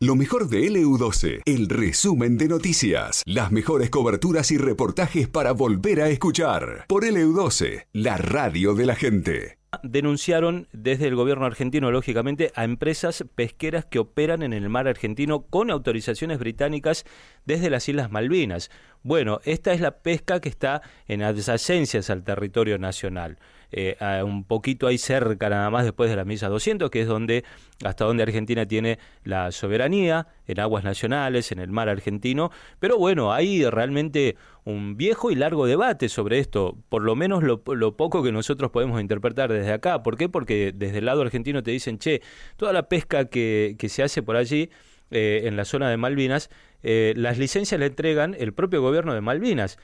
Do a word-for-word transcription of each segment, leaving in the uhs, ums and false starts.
Lo mejor de L U doce, el resumen de noticias, las mejores coberturas y reportajes para volver a escuchar. Por L U doce, la radio de la gente. Denunciaron desde el gobierno argentino, lógicamente, a empresas pesqueras que operan en el mar argentino con autorizaciones británicas desde las Islas Malvinas. Bueno, esta es la pesca que está en adyacencias al territorio nacional. Eh, un poquito ahí cerca, nada más después de la misa doscientos, que es donde hasta donde Argentina tiene la soberanía en aguas nacionales, en el mar argentino. Pero bueno, hay realmente un viejo y largo debate sobre esto, por lo menos lo, lo poco que nosotros podemos interpretar desde acá. ¿Por qué? Porque desde el lado argentino te dicen, che, toda la pesca que, que se hace por allí, eh, en la zona de Malvinas, eh, las licencias le entregan el propio gobierno de Malvinas,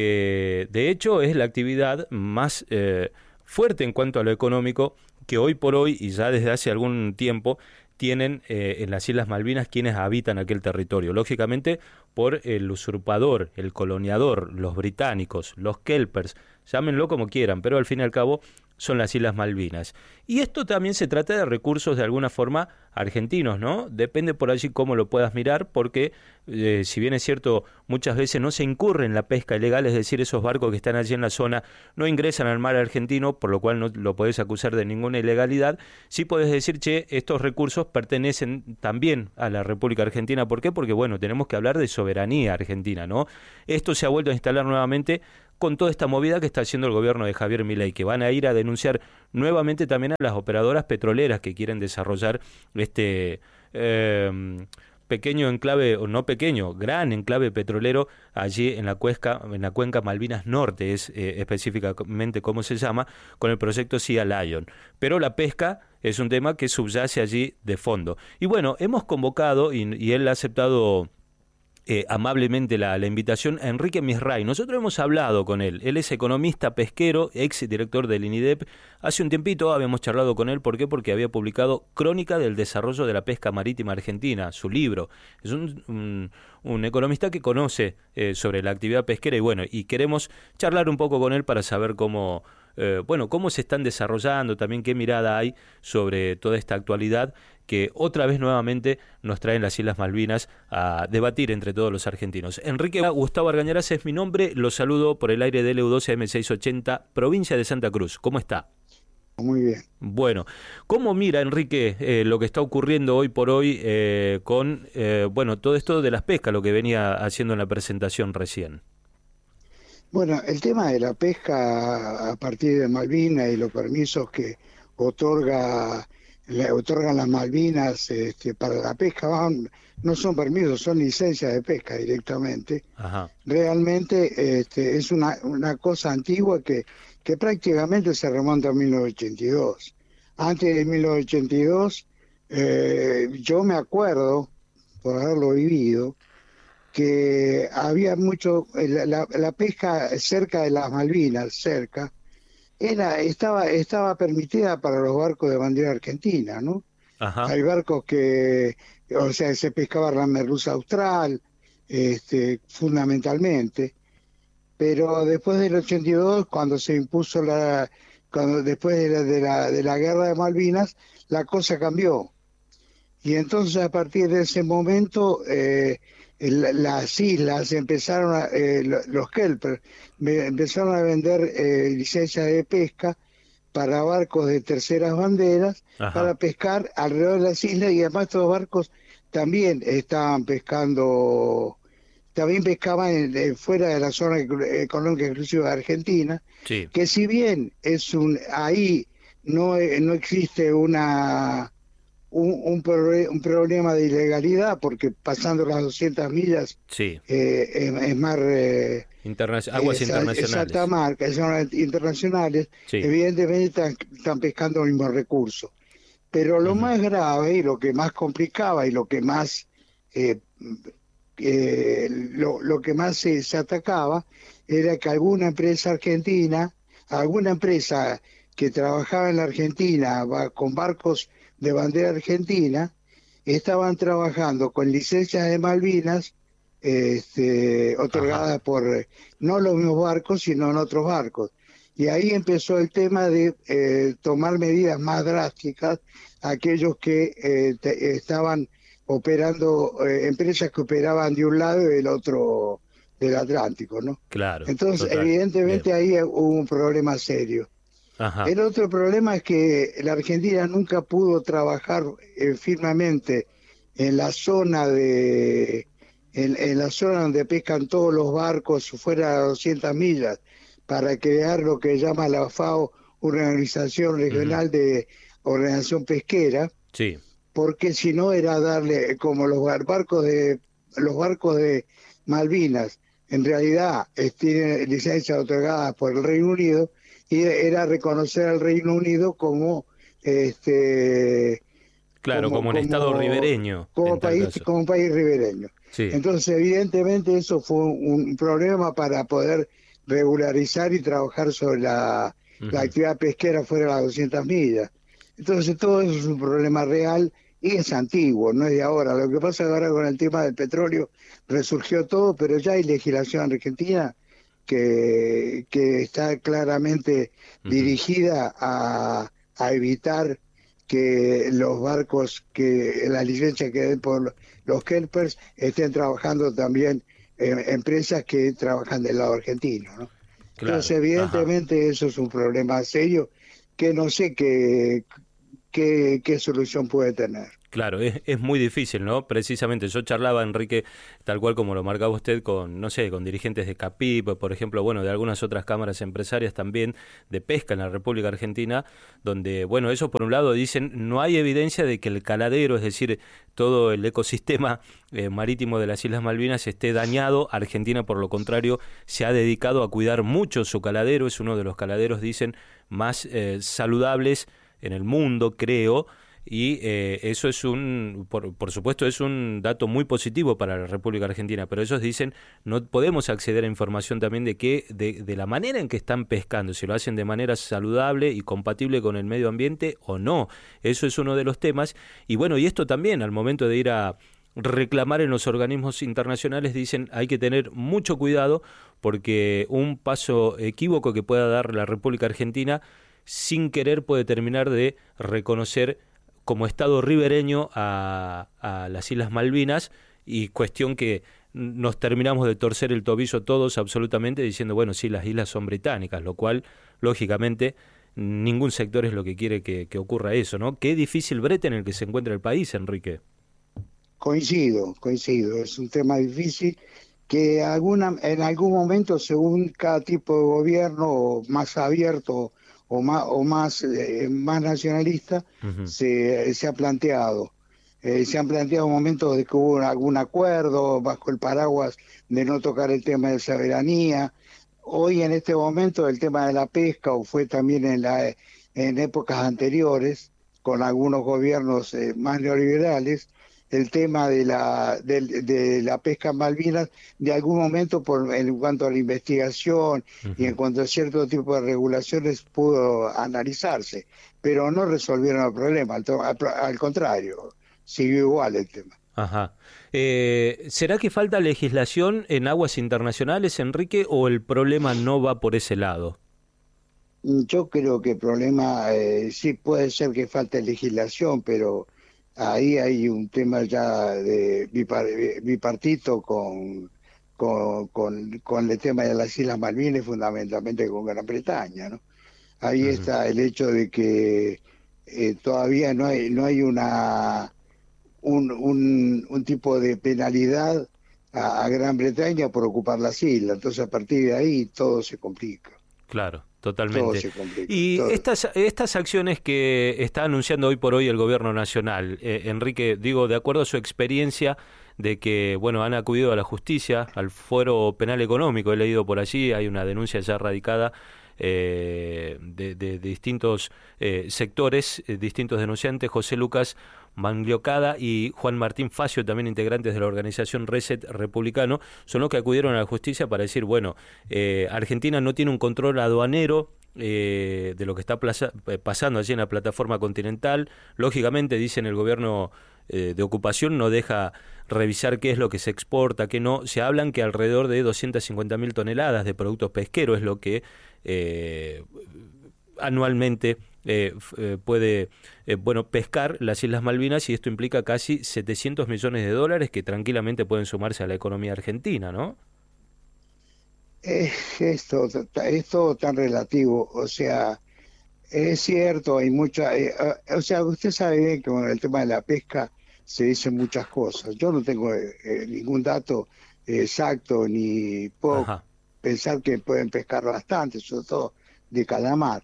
que de hecho es la actividad más eh, fuerte en cuanto a lo económico que hoy por hoy y ya desde hace algún tiempo tienen eh, en las Islas Malvinas quienes habitan aquel territorio, lógicamente por el usurpador, el coloniador, los británicos, los kelpers, llámenlo como quieran, pero al fin y al cabo son las Islas Malvinas. Y esto también se trata de recursos de alguna forma argentinos, ¿no? Depende por allí cómo lo puedas mirar, porque eh, si bien es cierto, muchas veces no se incurre en la pesca ilegal, es decir, esos barcos que están allí en la zona no ingresan al mar argentino, por lo cual no lo podés acusar de ninguna ilegalidad. Sí podés decir, che, estos recursos pertenecen también a la República Argentina. ¿Por qué? Porque, bueno, tenemos que hablar de soberanía argentina, ¿no? Esto se ha vuelto a instalar nuevamente con toda esta movida que está haciendo el gobierno de Javier Milei, que van a ir a denunciar nuevamente también a las operadoras petroleras que quieren desarrollar este eh, pequeño enclave, o no pequeño, gran enclave petrolero allí en la cuenca, en la cuenca Malvinas Norte, es eh, específicamente cómo se llama, con el proyecto Sea Lion. Pero la pesca es un tema que subyace allí de fondo. Y bueno, hemos convocado, y, y él ha aceptado Eh, amablemente la, la invitación, a Enrique Misray. Nosotros hemos hablado con él, él es economista pesquero, ex director del INIDEP. Hace un tiempito habíamos charlado con él, ¿por qué? Porque había publicado Crónica del Desarrollo de la Pesca Marítima Argentina, su libro. Es un, un, un economista que conoce eh, sobre la actividad pesquera y bueno, y queremos charlar un poco con él para saber cómo, eh, bueno, cómo se están desarrollando, también qué mirada hay sobre toda esta actualidad que otra vez nuevamente nos traen las Islas Malvinas a debatir entre todos los argentinos. Enrique Gustavo Argañarás es mi nombre, los saludo por el aire de L U doce A M seiscientos ochenta, provincia de Santa Cruz. ¿Cómo está? Muy bien. Bueno, ¿cómo mira, Enrique, eh, lo que está ocurriendo hoy por hoy eh, con, eh, bueno, todo esto de las pescas, lo que venía haciendo en la presentación recién? Bueno, el tema de la pesca a partir de Malvinas y los permisos que otorga le otorgan las Malvinas este, para la pesca, van, no son permisos, son licencias de pesca directamente. Ajá. Realmente este, es una, una cosa antigua que, que prácticamente se remonta a mil novecientos ochenta y dos. Antes de mil novecientos ochenta y dos, eh, yo me acuerdo, por haberlo vivido, que había mucho, la, la, la pesca cerca de las Malvinas, cerca, Era, estaba, estaba permitida para los barcos de bandera argentina, ¿no? Ajá. Hay barcos que, o sea, se pescaba la merluza austral, este, fundamentalmente, pero después del ochenta y dos, cuando se impuso la, cuando después de la, de la, de la guerra de Malvinas, la cosa cambió. Y entonces a partir de ese momento, eh, el, las islas empezaron a, eh, los kelpers empezaron a vender eh, licencias de pesca para barcos de terceras banderas. Ajá. Para pescar alrededor de las islas, y además estos barcos también estaban pescando, también pescaban en, en, fuera de la zona económica exclusiva de Argentina. Sí. Que si bien es un ahí no, no existe una Un, un, un problema de ilegalidad, porque pasando las doscientas millas, sí. eh, es, es mar eh, Interna aguas es, internacionales, es alta mar, que son internacionales, sí. Evidentemente están, están pescando el mismo recurso, pero lo uh-huh. más grave y lo que más complicaba y lo que más eh, eh, lo, lo que más se, se atacaba era que alguna empresa argentina, alguna empresa que trabajaba en la Argentina va, con barcos de bandera argentina, estaban trabajando con licencias de Malvinas este, otorgadas Ajá. por no los mismos barcos, sino en otros barcos. Y ahí empezó el tema de eh, tomar medidas más drásticas a aquellos que eh, te, estaban operando, eh, empresas que operaban de un lado y del otro del Atlántico, ¿no? Claro. Entonces, Total. evidentemente Bien. ahí hubo un problema serio. Ajá. El otro problema es que la Argentina nunca pudo trabajar eh, firmemente en la zona de en, en la zona donde pescan todos los barcos fuera de doscientas millas para crear lo que llama la FAO, una organización regional Uh-huh. de ordenación pesquera, Sí. porque si no era darle como los barcos de los barcos de Malvinas en realidad eh, tienen licencias otorgadas por el Reino Unido, y era reconocer al Reino Unido como este Claro, como como un estado como ribereño, como en tal país caso. como un país ribereño. Sí. Entonces, evidentemente eso fue un problema para poder regularizar y trabajar sobre la, Uh-huh. la actividad pesquera fuera de las doscientas millas. Entonces, todo eso es un problema real y es antiguo, no es de ahora. Lo que pasa ahora con el tema del petróleo resurgió todo, pero ya hay legislación argentina que, que está claramente Uh-huh. dirigida a, a evitar que los barcos, que la licencia que den por los kelpers, estén trabajando también en empresas que trabajan del lado argentino, ¿no? Claro. Entonces, evidentemente, Ajá. eso es un problema serio que no sé qué, qué, qué solución puede tener. Claro, es, es muy difícil, ¿no? Precisamente, yo charlaba, Enrique, tal cual como lo marcaba usted, con, no sé, con dirigentes de CAPIP, por ejemplo, bueno, de algunas otras cámaras empresarias también de pesca en la República Argentina, donde, bueno, ellos por un lado dicen, no hay evidencia de que el caladero, es decir, todo el ecosistema eh, marítimo de las Islas Malvinas esté dañado. Argentina, por lo contrario, se ha dedicado a cuidar mucho su caladero, es uno de los caladeros, dicen, más eh, saludables en el mundo, creo. Y eh, eso es un, por, por supuesto, es un dato muy positivo para la República Argentina, pero ellos dicen, no podemos acceder a información también de que, de, de la manera en que están pescando, si lo hacen de manera saludable y compatible con el medio ambiente o no. Eso es uno de los temas. Y bueno, y esto también, al momento de ir a reclamar en los organismos internacionales, dicen, hay que tener mucho cuidado porque un paso equívoco que pueda dar la República Argentina, sin querer puede terminar de reconocer como estado ribereño a, a las Islas Malvinas, y cuestión que nos terminamos de torcer el tobillo todos absolutamente diciendo, bueno, sí, las islas son británicas, lo cual, lógicamente, ningún sector es lo que quiere que, que ocurra eso, ¿no? Qué difícil brete en el que se encuentra el país, Enrique. Coincido, coincido, es un tema difícil que alguna, en algún momento, según cada tipo de gobierno más abierto o más o más eh, más nacionalista, uh-huh. se, se ha planteado eh, se han planteado momentos de que hubo algún acuerdo bajo el paraguas de no tocar el tema de soberanía. Hoy en este momento el tema de la pesca, o fue también en la en épocas anteriores con algunos gobiernos eh, más neoliberales, el tema de la de, de la pesca en Malvinas, de algún momento por en cuanto a la investigación uh-huh. y en cuanto a cierto tipo de regulaciones pudo analizarse, pero no resolvieron el problema, al, al, al contrario, siguió igual el tema. Ajá. Eh, ¿Será que falta legislación en aguas internacionales, Enrique, o el problema no va por ese lado? Yo creo que el problema eh, sí puede ser que falte legislación, pero ahí hay un tema ya de bipartito con, con, con, con el tema de las Islas Malvinas, fundamentalmente con Gran Bretaña, ¿no? Ahí uh-huh. está el hecho de que eh, todavía no hay no hay una un, un, un tipo de penalidad a, a Gran Bretaña por ocupar las islas, entonces a partir de ahí todo se complica. Claro. Totalmente. Y todo. estas estas acciones que está anunciando hoy por hoy el gobierno nacional, eh, Enrique, digo, de acuerdo a su experiencia de que, bueno, han acudido a la justicia, al fuero penal económico, he leído por allí, hay una denuncia ya radicada eh, de, de, de distintos eh, sectores, eh, distintos denunciantes, José Lucas Mangliocada y Juan Martín Facio, también integrantes de la organización Reset Republicano, son los que acudieron a la justicia para decir, bueno, eh, Argentina no tiene un control aduanero eh, de lo que está plaza, pasando allí en la plataforma continental. Lógicamente, dicen, el gobierno eh, de ocupación no deja revisar qué es lo que se exporta, qué no. Se hablan que alrededor de doscientas cincuenta mil toneladas de productos pesqueros es lo que eh, anualmente eh, eh, puede eh, bueno, pescar las Islas Malvinas, y esto implica casi setecientos millones de dólares que tranquilamente pueden sumarse a la economía argentina, ¿no? Es, es, todo, es todo tan relativo, o sea, es cierto, hay mucha, eh, o sea, usted sabe bien que con el tema de la pesca se dicen muchas cosas. Yo no tengo eh, ningún dato exacto ni puedo Ajá. pensar que pueden pescar bastante, sobre todo de calamar,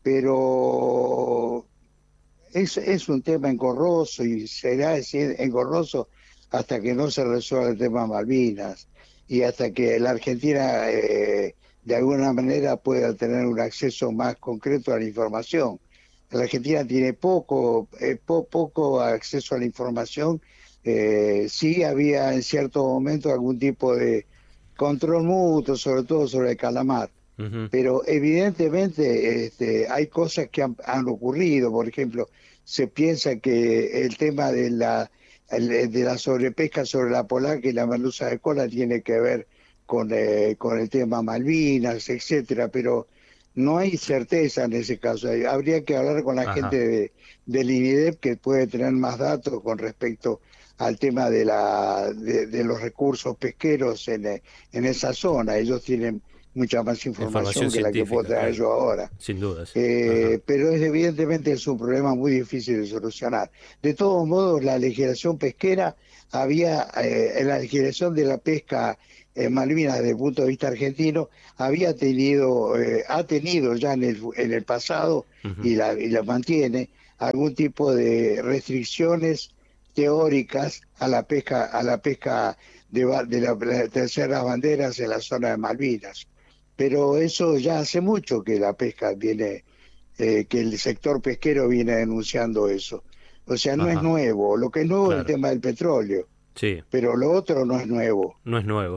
pero es, es un tema engorroso y será decir engorroso hasta que no se resuelva el tema Malvinas y hasta que la Argentina eh, de alguna manera pueda tener un acceso más concreto a la información. La Argentina tiene poco, eh, po, poco acceso a la información. Eh, sí había en cierto momento algún tipo de control mutuo, sobre todo sobre el calamar. Uh-huh. Pero evidentemente este, hay cosas que han, han ocurrido. Por ejemplo, se piensa que el tema de la, el, de la sobrepesca sobre la polaca y la merluza de cola tiene que ver con, eh, con el tema Malvinas, etcétera, pero no hay certeza en ese caso. Habría que hablar con la Ajá. gente de, del INIDEP, que puede tener más datos con respecto al tema de, la, de, de los recursos pesqueros en, en esa zona. Ellos tienen mucha más información, información que la que puedo tener claro. yo ahora. Sin dudas. Eh, pero es, evidentemente es un problema muy difícil de solucionar. De todos modos, la legislación pesquera había, eh, en la legislación de la pesca en Malvinas desde el punto de vista argentino, había tenido, eh, ha tenido ya en el, en el pasado, uh-huh. y, la, y la mantiene, algún tipo de restricciones teóricas a la pesca, a la pesca de, de las la terceras banderas en la zona de Malvinas. Pero eso ya hace mucho que la pesca viene, eh, que el sector pesquero viene denunciando eso. O sea, no Ajá. es nuevo. Lo que es nuevo claro. es el tema del petróleo. Sí. Pero lo otro no es nuevo. No es nuevo.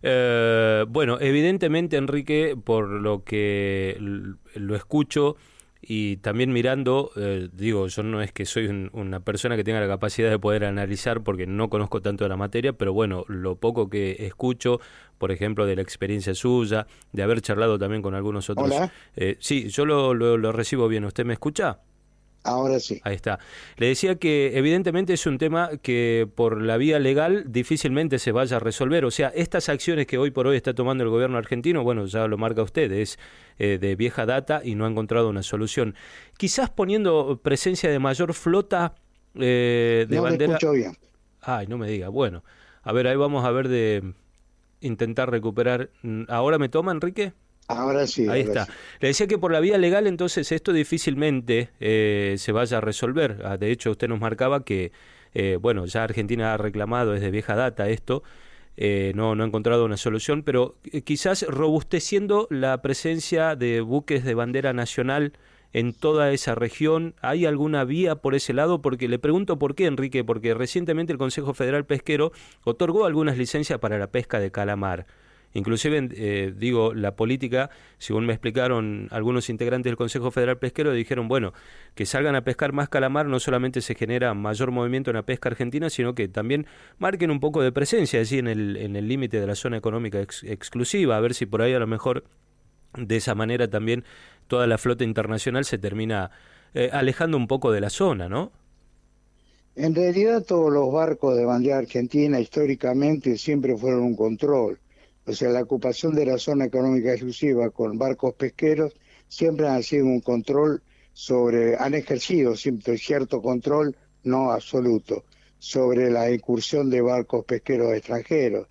Eh, bueno, evidentemente, Enrique, por lo que lo escucho y también mirando, eh, digo, yo no es que soy un, una persona que tenga la capacidad de poder analizar porque no conozco tanto de la materia, pero bueno, lo poco que escucho, por ejemplo, de la experiencia suya, de haber charlado también con algunos otros. Hola. Eh, sí, yo lo, lo, lo recibo bien. ¿Usted me escucha? Ahora sí. Ahí está. Le decía que evidentemente es un tema que por la vía legal difícilmente se vaya a resolver. O sea, estas acciones que hoy por hoy está tomando el gobierno argentino, bueno, ya lo marca usted, es eh, de vieja data y no ha encontrado una solución. Quizás poniendo presencia de mayor flota eh, de no bandera... No me escucho bien. Ay, no me diga. Bueno, a ver, ahí vamos a ver de intentar recuperar. ¿Ahora me toma, Enrique? Ahora sí. Ahí ahora está. Sí. Le decía que por la vía legal entonces esto difícilmente eh, se vaya a resolver. Ah, de hecho, usted nos marcaba que, eh, bueno, ya Argentina ha reclamado desde vieja data esto, eh, no, no ha encontrado una solución, pero quizás robusteciendo la presencia de buques de bandera nacional en toda esa región, ¿hay alguna vía por ese lado? Porque le pregunto por qué, Enrique, porque recientemente el Consejo Federal Pesquero otorgó algunas licencias para la pesca de calamar. Inclusive, eh, digo, la política, según me explicaron algunos integrantes del Consejo Federal Pesquero, dijeron, bueno, que salgan a pescar más calamar, no solamente se genera mayor movimiento en la pesca argentina, sino que también marquen un poco de presencia allí en el en el límite de la zona económica ex, exclusiva, a ver si por ahí a lo mejor de esa manera también toda la flota internacional se termina eh, alejando un poco de la zona, ¿no? En realidad todos los barcos de bandera argentina históricamente siempre fueron un control. O sea, la ocupación de la zona económica exclusiva con barcos pesqueros siempre han sido un control sobre, han ejercido siempre cierto control, no absoluto, sobre la incursión de barcos pesqueros extranjeros.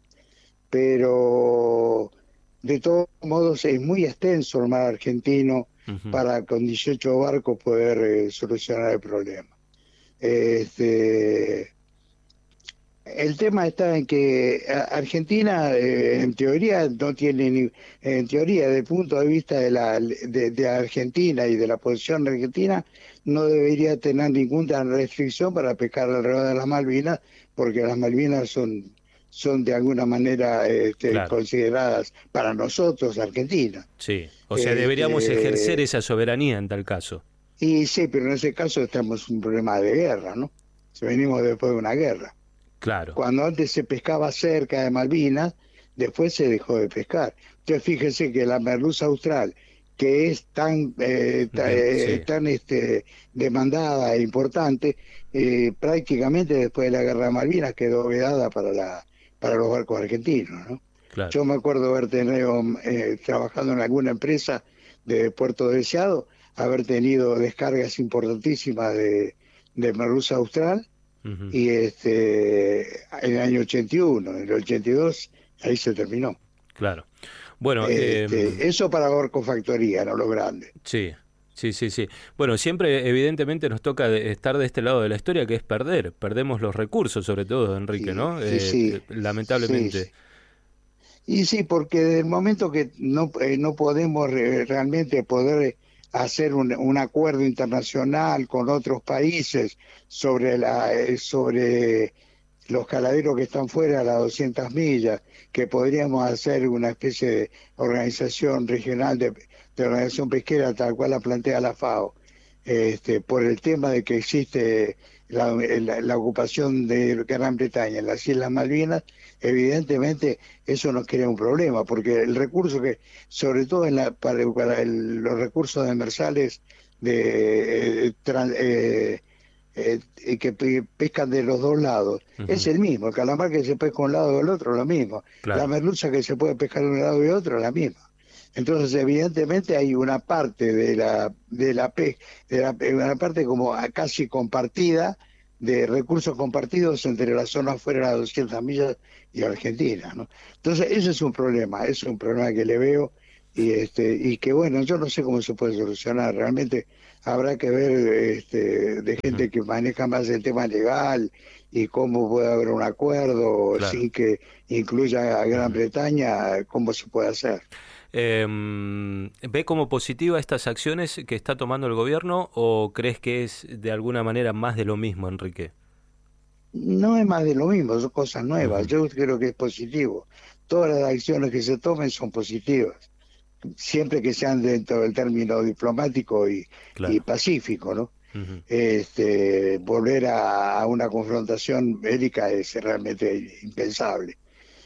Pero de todos modos es muy extenso el mar argentino uh-huh. para con dieciocho barcos poder eh, solucionar el problema. Este... El tema está en que Argentina, eh, en teoría, no tiene ni, en teoría, desde el punto de vista de la de, de Argentina y de la posición argentina, no debería tener ninguna restricción para pescar alrededor de las Malvinas, porque las Malvinas son son de alguna manera este, claro. consideradas para nosotros Argentina. Sí, o sea, deberíamos este, ejercer esa soberanía en tal caso. Y sí, pero en ese caso estamos en un problema de guerra, ¿no? Si venimos después de una guerra. Claro. Cuando antes se pescaba cerca de Malvinas, después se dejó de pescar. Entonces fíjese que la merluza austral, que es tan eh, ta, eh, sí. tan este, demandada e importante, eh, prácticamente después de la Guerra de Malvinas quedó vedada para la para los barcos argentinos, ¿no? Claro. Yo me acuerdo haber tenido, eh, trabajando en alguna empresa de Puerto Deseado, haber tenido descargas importantísimas de, de merluza austral, uh-huh. y este en el año ochenta y uno, en el ochenta y dos, ahí se terminó. Claro. Bueno, este, eh, eso para barcofactoría, no lo grande. Sí, sí, sí, sí. Bueno, siempre evidentemente nos toca estar de este lado de la historia, que es perder. Perdemos los recursos, sobre todo, Enrique, sí, ¿no? Sí, eh, sí, lamentablemente. Sí, sí. Y sí, porque desde el momento que no, eh, no podemos re, realmente poder hacer un, un acuerdo internacional con otros países sobre la eh, sobre los caladeros que están fuera de las doscientas millas, que podríamos hacer una especie de organización regional de, de organización pesquera tal cual la plantea la FAO, este, por el tema de que existe la, la, la ocupación de Gran Bretaña en las Islas Malvinas, evidentemente eso nos crea un problema, porque el recurso que, sobre todo en la, para, para el, los recursos demersales de eh, trans, eh, Eh, que pescan de los dos lados, uh-huh. es el mismo. El calamar que se pesca de un lado o del otro es lo mismo. Claro. La merluza que se puede pescar de un lado y otro es la misma. Entonces, evidentemente hay una parte de la de la pe de la, una parte como casi compartida de recursos compartidos entre la zona fuera de las doscientas millas y Argentina, ¿no? Entonces, ese es un problema, es un problema que le veo y este y que bueno, yo no sé cómo se puede solucionar. Realmente habrá que ver este, de gente que maneja más el tema legal y cómo puede haber un acuerdo, claro, sin que incluya a Gran Bretaña, cómo se puede hacer. Eh, ¿Ve como positiva estas acciones que está tomando el gobierno o crees que es de alguna manera más de lo mismo, Enrique? No es más de lo mismo, son cosas nuevas. Uh-huh. Yo creo que es positivo. Todas las acciones que se tomen son positivas, siempre que sean dentro del término diplomático y, claro, y pacífico, ¿no? Uh-huh. Este, volver a, a una confrontación bélica es realmente impensable.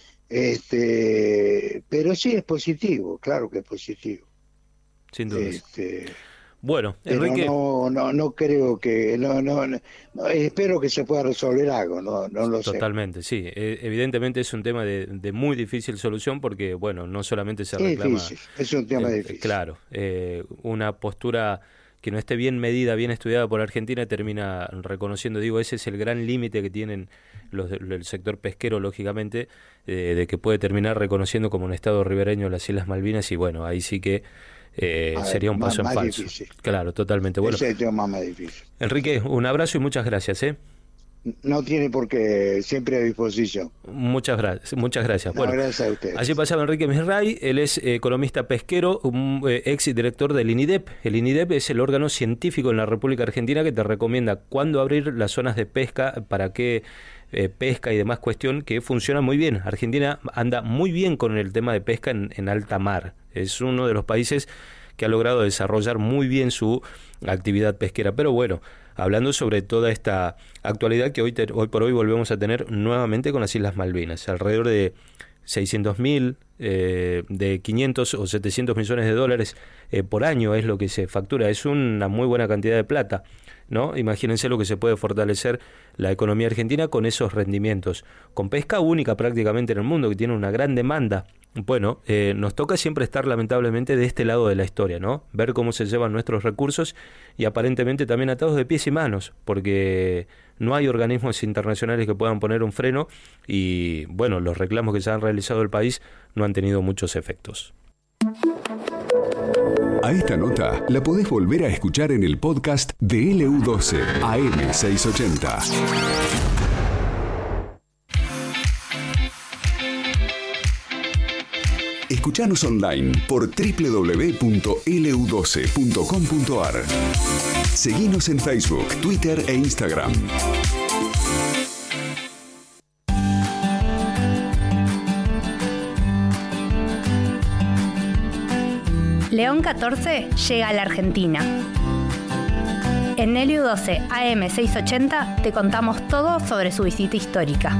Este, pero sí es positivo, claro que es positivo. Sin duda. Este, bueno, pero Enrique, no, no, no creo que, no, no, no, espero que se pueda resolver algo, no, no lo sé. Totalmente, sí. Evidentemente es un tema de, de muy difícil solución porque, bueno, no solamente se reclama. Es difícil, es un tema eh, difícil. Claro, eh, una postura que no esté bien medida, bien estudiada por Argentina, termina reconociendo, digo, ese es el gran límite que tienen los del sector pesquero, lógicamente, eh, de que puede terminar reconociendo como un estado ribereño las Islas Malvinas y, bueno, ahí sí que Eh, ver, sería un paso más, en más falso. Difícil. Claro, totalmente. Bueno, ese es el tema más difícil. Enrique, un abrazo y muchas gracias, ¿eh? No tiene por qué, siempre a disposición. Muchas gracias, muchas gracias. No, bueno, gracias a ustedes. Allí pasaba Enrique Misray, él es economista pesquero, un eh, ex director del INIDEP. El INIDEP es el órgano científico en la República Argentina que te recomienda cuándo abrir las zonas de pesca, para qué eh, pesca y demás cuestión, que funciona muy bien. Argentina anda muy bien con el tema de pesca en, en alta mar. Es uno de los países que ha logrado desarrollar muy bien su actividad pesquera. Pero bueno, hablando sobre toda esta actualidad que hoy, te, hoy por hoy volvemos a tener nuevamente con las Islas Malvinas, alrededor de seiscientos mil, eh, de quinientos o setecientos millones de dólares eh, por año es lo que se factura. Es una muy buena cantidad de plata, ¿no? Imagínense lo que se puede fortalecer la economía argentina con esos rendimientos, con pesca única prácticamente en el mundo, que tiene una gran demanda. Bueno, eh, nos toca siempre estar lamentablemente de este lado de la historia, ¿no? Ver cómo se llevan nuestros recursos y aparentemente también atados de pies y manos, porque no hay organismos internacionales que puedan poner un freno y, bueno, los reclamos que se han realizado el país no han tenido muchos efectos. A esta nota la podés volver a escuchar en el podcast de L U doce A M seiscientos ochenta. Escuchanos online por doble u doble u doble u punto l u doce punto com punto a r. Seguinos en Facebook, Twitter e Instagram. León catorce llega a la Argentina. En L U doce A M seiscientos ochenta te contamos todo sobre su visita histórica.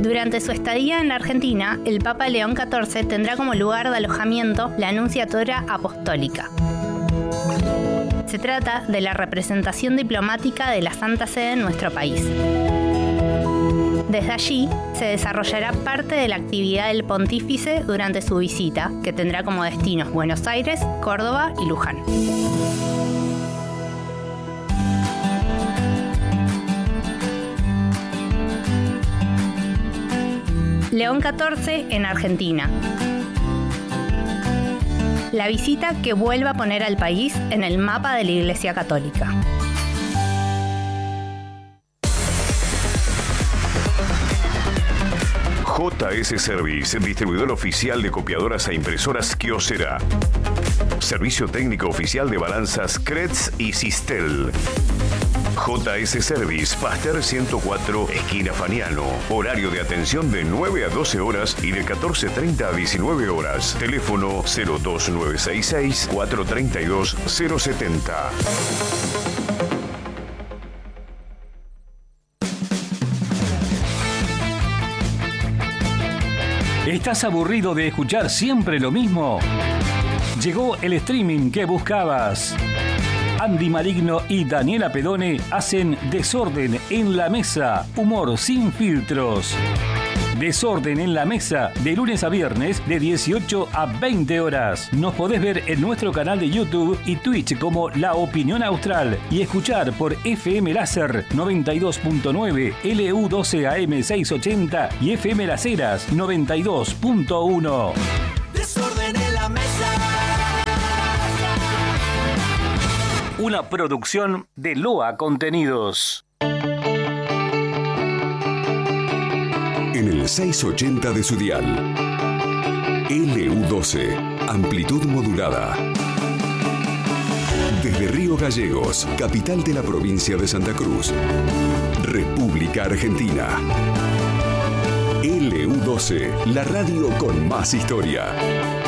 Durante su estadía en la Argentina, el Papa León catorce tendrá como lugar de alojamiento la Anunciatura Apostólica. Se trata de la representación diplomática de la Santa Sede en nuestro país. Desde allí se desarrollará parte de la actividad del pontífice durante su visita, que tendrá como destinos Buenos Aires, Córdoba y Luján. León catorce en Argentina. La visita que vuelve a poner al país en el mapa de la Iglesia Católica. J S Service, distribuidor oficial de copiadoras e impresoras Kyocera. Servicio técnico oficial de balanzas Kretz y Sistel. J S Service, Pasteur ciento cuatro, esquina Faniano. Horario de atención de nueve a doce horas y de catorce treinta a diecinueve horas. Teléfono cero dos nueve seis seis, cuatro tres dos, cero siete cero. ¿Estás aburrido de escuchar siempre lo mismo? Llegó el streaming que buscabas. Andy Maligno y Daniela Pedone hacen Desorden en la Mesa, humor sin filtros. Desorden en la Mesa, de lunes a viernes, de dieciocho a veinte horas. Nos podés ver en nuestro canal de YouTube y Twitch como La Opinión Austral y escuchar por F M Láser noventa y dos punto nueve, L U doce A M seiscientos ochenta y F M Las Heras noventa y dos punto uno. Desorden en la Mesa. Una producción de Loa Contenidos. En el seiscientos ochenta de su dial. L U doce, amplitud modulada. Desde Río Gallegos, capital de la provincia de Santa Cruz. República Argentina. L U doce, la radio con más historia.